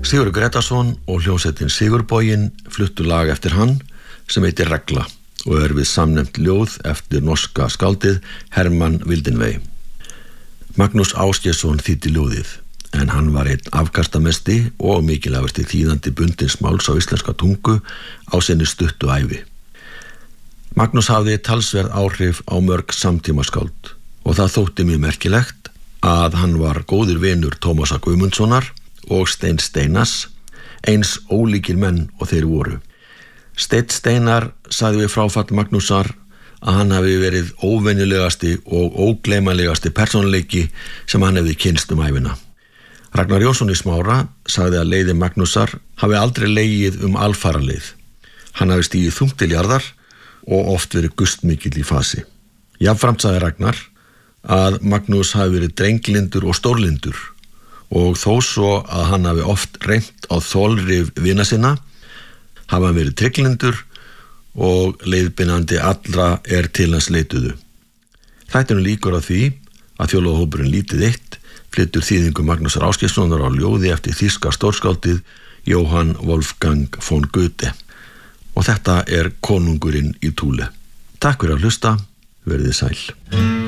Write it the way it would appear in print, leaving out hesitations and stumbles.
Sigurður Grétarsson og hljómsveitin Sigurboginn fluttu lag eftir hann sem heitir Regla og við samnefnt ljóð eftir norska skáldið Hermann Wildenvey. Magnús Ásgeirsson þýddi ljóðið, en hann var einn afkastamesti og mikilvægasti þýðandi bundins máls á íslenska tungu á sinni stuttu ævi. Magnús hafði talsverð áhrif á mörg samtímaskáld og það þótti mér merkilegt að hann var góður vinur Tómasar Guðmundssonar og Steins Steinars, eins ólíkir menn og þeir voru. Steinn Steinar sagði við fráfall Magnúsar að hann hafi verið óvenjulegasti og ógleymanlegasti persónuleiki sem hann hefði kynnst ævina. Ragnar Jónsson í Smára sagði að leiði Magnúsar hafi aldrei legið alfaraleið. Hann hafi stigið þungt til jarðar og oft verið gustmikill í fasi. Jafnframt sagði Ragnar að Magnús hafi verið drenglindur og stórlindur og þó svo að hann hafi oft reynt á þolrif vina sinna, hafi hann verið trygglindur og leiðbeinandi allra til hans leituðu. Þættinum líkur á því að þjóðlagahópurinn Lítið eitt flytur þýðingu Magnúsar Ásgeirssonar á ljóði eftir þýska stórskáldið Johann Wolfgang von Goethe. Og þetta Konungurinn í Thule. Takk fyrir að hlusta, verið sæl.